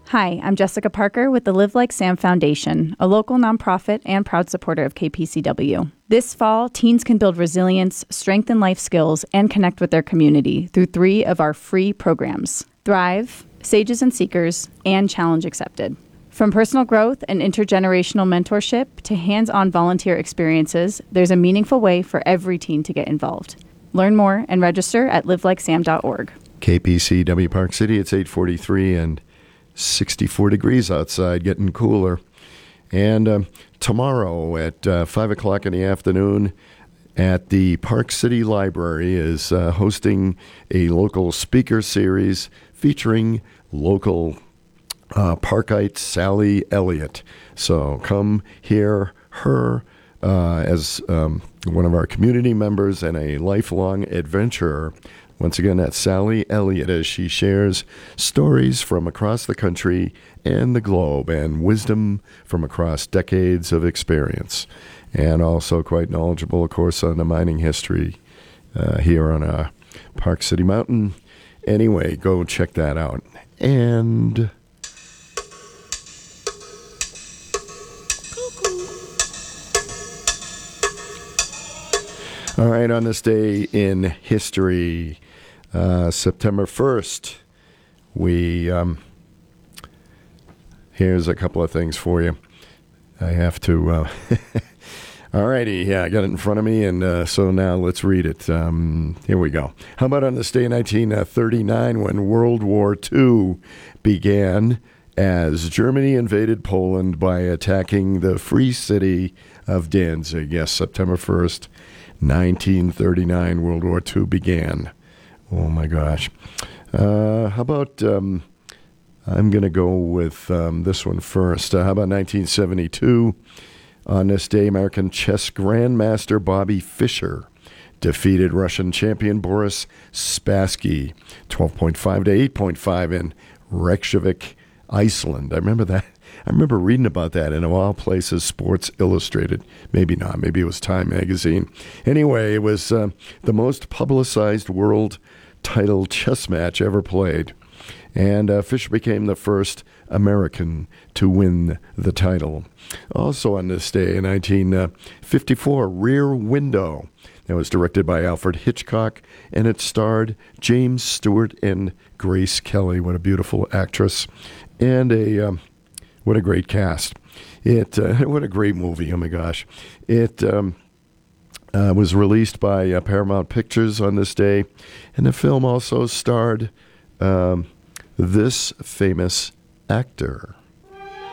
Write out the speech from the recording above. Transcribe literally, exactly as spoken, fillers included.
Hi, I'm Jessica Parker with the Live Like Sam Foundation, a local nonprofit and proud supporter of K P C W. This fall, teens can build resilience, strengthen life skills, and connect with their community through three of our free programs: Thrive, Sages and Seekers, and Challenge Accepted. From personal growth and intergenerational mentorship to hands-on volunteer experiences, there's a meaningful way for every teen to get involved. Learn more and register at live like sam dot org. K P C W Park City, it's eight forty-three and sixty-four degrees outside, getting cooler. And um, tomorrow at uh, five o'clock in the afternoon at the Park City Library is uh, hosting a local speaker series featuring local uh, Parkite Sally Elliott. So come hear her uh, as um, one of our community members and a lifelong adventurer. Once again, that's Sally Elliott as she shares stories from across the country and the globe and wisdom from across decades of experience. And also quite knowledgeable, of course, on the mining history uh, here on uh, Park City Mountain. Anyway, go check that out. And all right, on this day in history, Uh, September first, we, um, here's a couple of things for you. I have to, uh, all righty, yeah, I got it in front of me, and uh, so now let's read it. Um, here we go. How about on this day in nineteen thirty-nine when World War Two began as Germany invaded Poland by attacking the free city of Danzig? Yes, September first, nineteen thirty-nine, World War Two began. Oh, my gosh. Uh, how about, um, I'm going to go with um, this one first. Uh, how about nineteen seventy-two? On this day, American chess grandmaster Bobby Fischer defeated Russian champion Boris Spassky, twelve point five to eight point five in Reykjavik, Iceland. I remember that. I remember reading about that in, of all places, Sports Illustrated. Maybe not. Maybe it was Time Magazine. Anyway, it was uh, the most publicized world title chess match ever played. And uh, Fischer became the first American to win the title. Also on this day in nineteen fifty-four, Rear Window. That was directed by Alfred Hitchcock, and it starred James Stewart and Grace Kelly. What a beautiful actress. And a... Um, What a great cast. It uh, what a great movie. Oh, my gosh. It um, uh, was released by uh, Paramount Pictures on this day. And the film also starred um, this famous actor.